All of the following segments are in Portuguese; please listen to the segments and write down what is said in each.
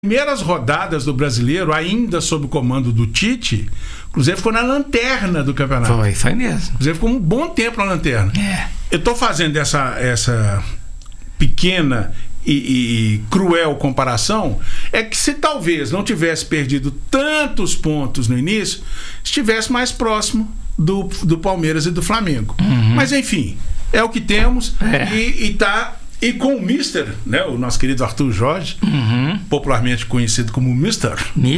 Primeiras rodadas do Brasileiro, ainda sob o comando do Tite, o Cruzeiro ficou na lanterna do campeonato. Foi mesmo. O Cruzeiro ficou um bom tempo na lanterna. Eu estou fazendo essa pequena e cruel comparação, é que se talvez não tivesse perdido tantos pontos no início, estivesse mais próximo do Palmeiras e do Flamengo. Mas enfim, é o que temos e com o Mister, né, o nosso querido Arthur Jorge, popularmente conhecido como Mister.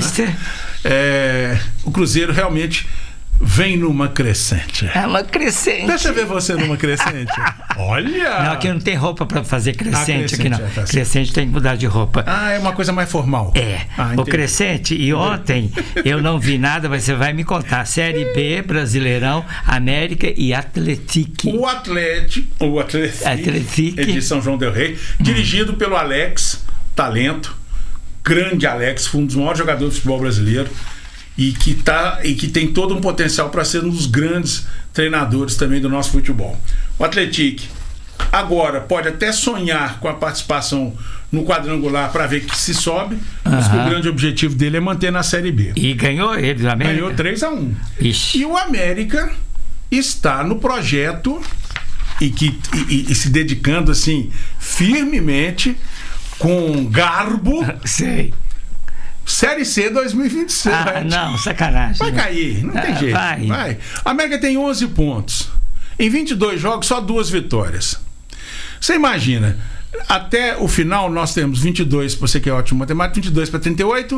O Cruzeiro realmente vem numa crescente. É uma crescente. Deixa eu ver você numa crescente. Olha! Não, aqui não tem roupa pra fazer crescente aqui não. Crescente tem que mudar de roupa. É uma coisa mais formal. O crescente, e ontem eu não vi nada, mas você vai me contar. Série B, Brasileirão, América e Atlético. O Atlético é de São João del Rei, dirigido pelo Alex, talento, grande Alex, foi um dos maiores jogadores de futebol brasileiro. E que tem todo um potencial para ser um dos grandes treinadores também do nosso futebol. O Atlético agora pode até sonhar com a participação no quadrangular para ver que se sobe, mas o grande objetivo dele é manter na Série B. E ganhou ele, o América? Ganhou 3-1. Ixi. E o América está no projeto e se dedicando assim firmemente, com garbo. Sei. Série C 2026. Não, sacanagem. Vai cair, não tem jeito. Vai. A América tem 11 pontos. Em 22 jogos, só 2 vitórias. Você imagina, até o final nós temos 22, você que é ótimo matemático, 22 para 38?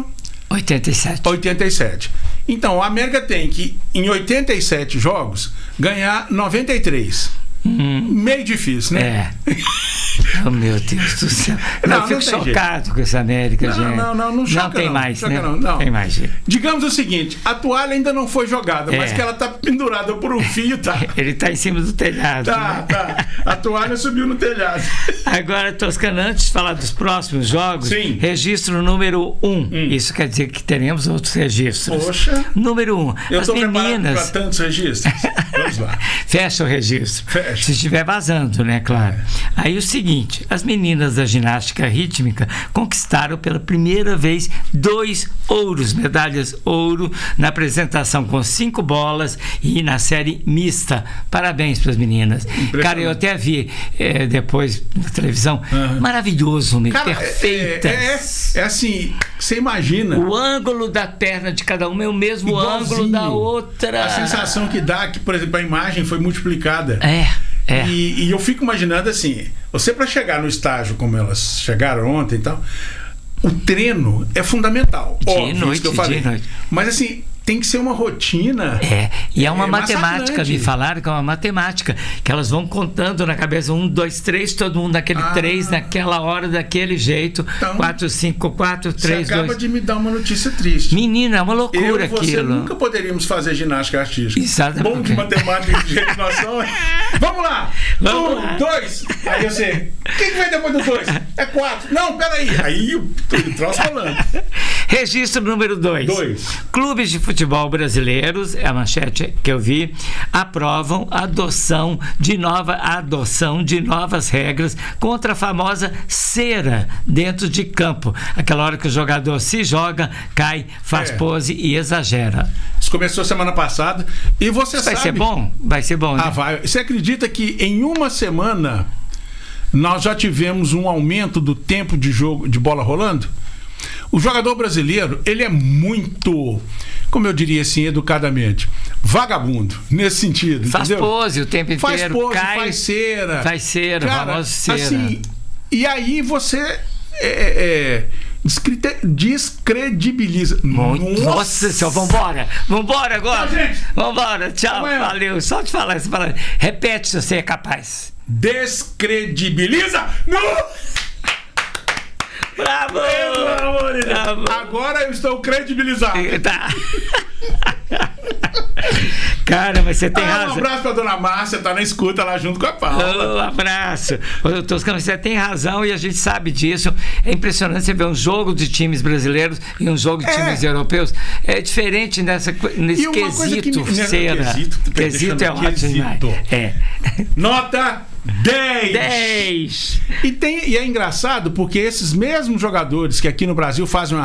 87. Então, a América tem que, em 87 jogos, ganhar 93. Meio difícil, né? Oh, meu Deus do céu. Eu fico chocado com essa América, gente. Não choca, não tem mais, choca, né? Não tem mais, gente. Digamos o seguinte, a toalha ainda não foi jogada, mas que ela tá pendurada por um fio, tá? Ele tá em cima do telhado. Tá. A toalha subiu no telhado. Agora, Toscano, antes de falar dos próximos jogos, registro número 1. Isso quer dizer que teremos outros registros. Poxa. Número 1. Eu as tô meninas para tantos registros. Vamos lá. Fecha o registro. Fecha. Se estiver vazando, né, claro. Aí o seguinte, as meninas da ginástica rítmica conquistaram pela primeira vez 2 ouros, medalhas ouro, na apresentação com 5 bolas e na série mista. Parabéns para as meninas. Cara, eu até vi depois na televisão, maravilhoso, cara, perfeitas. É assim, você imagina. O ângulo da perna de cada uma é o mesmo igualzinho. Ângulo da outra. A sensação que dá que, por exemplo, a imagem foi multiplicada. E eu fico imaginando assim, você para chegar no estágio como elas chegaram ontem e tal, o treino é fundamental. Óbvio, isso que eu falei. Mas assim, tem que ser uma rotina. E é uma matemática, me falaram que é uma matemática, que elas vão contando na cabeça 1, 2, 3, todo mundo naquele 3, naquela hora, daquele jeito, então, 4, 5, 4, 3, 2. Você acaba de me dar uma notícia triste. Menina, é uma loucura aquilo. Você nunca poderíamos fazer ginástica artística. Exatamente. Bom de matemática de jeito que nós somos. Vamos lá! 1, 2. Aí você, o que vem depois do 2? É 4. Não, peraí. Aí o troço falando. Registro número 2. Clubes de futebol brasileiros, é a manchete que eu vi, aprovam a adoção de novas regras contra a famosa cera dentro de campo. Aquela hora que o jogador se joga, cai, faz pose e exagera. Isso começou semana passada e você sabe... Vai ser bom? Vai ser bom, né? Vai. Você acredita que em uma semana nós já tivemos um aumento do tempo de jogo de bola rolando? O jogador brasileiro, ele é muito, como eu diria assim, educadamente, vagabundo, nesse sentido. Faz pose o tempo inteiro. Faz pose, faz cera. Faz cera, famosa cera. Assim, e aí você descredibiliza. Nossa senhora, vambora agora. Tchau, gente. Vambora, tchau, valeu. Só te falar essa palavra. Repete se você é capaz. Descredibiliza. Bravo! Bravo! Agora eu estou credibilizado. Tá. Cara, mas você tem razão. Um abraço pra dona Márcia, tá na escuta lá junto com a Paula. Um abraço. Toscano, você tem razão e a gente sabe disso. É impressionante você ver um jogo de times brasileiros e um jogo de times europeus. É diferente nesse quesito, cera. Quesito é ótimo demais. Nota 10! E é engraçado porque esses mesmos jogadores que aqui no Brasil fazem uma